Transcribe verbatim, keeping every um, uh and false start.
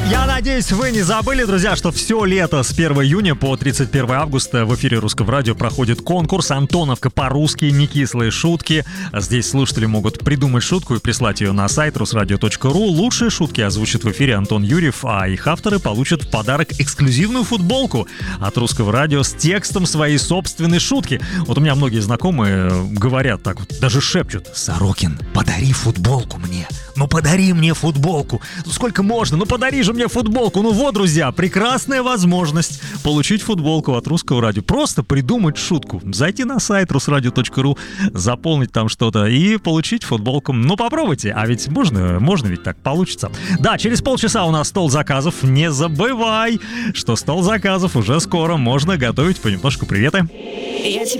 Я надеюсь, вы не забыли, друзья, что все лето с первого июня по тридцать первое августа в эфире Русского радио проходит конкурс «Антоновка по-русски. Некислые шутки». Здесь слушатели могут придумать шутку и прислать ее на сайт русрадио точка ру. Лучшие шутки озвучит в эфире Антон Юрьев, а их авторы получат в подарок эксклюзивную футболку от Русского радио с текстом своей собственной шутки. Вот у меня многие знакомые говорят так вот, даже шепчут: «Сорокин, подари футболку мне. Ну подари мне футболку. Ну сколько можно? Ну подари же мне футболку». Ну вот, друзья, прекрасная возможность получить футболку от Русского радио. Просто придумать шутку. Зайти на сайт русрадио точка ру, заполнить там что-то и получить футболку. Ну попробуйте, а ведь можно, можно ведь так получится. Да, через полчаса у нас стол заказов. Не забывай, что стол заказов уже скоро. Можно готовить понемножку приветы.